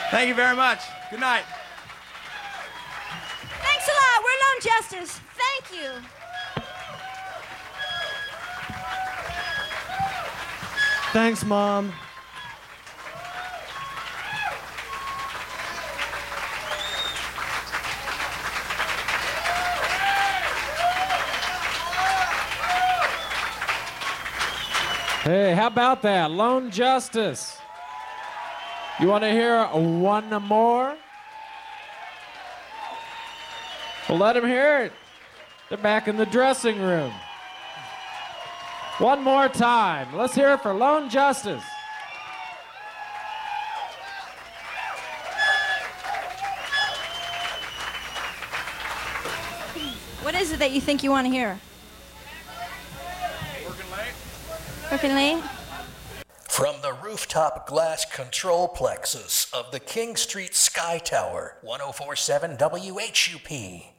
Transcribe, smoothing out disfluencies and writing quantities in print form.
Thank you very much. Good night. Thanks a lot. We're Lone Justice. Thank you. Thanks, Mom. Hey, how about that? Lone Justice. You want to hear one more? Well, let them hear it. They're back in the dressing room. One more time. Let's hear it for Lone Justice. What is it that you think you want to hear? Working late? From the rooftop glass control plexus of the King Street Sky Tower, 1047 WHUP.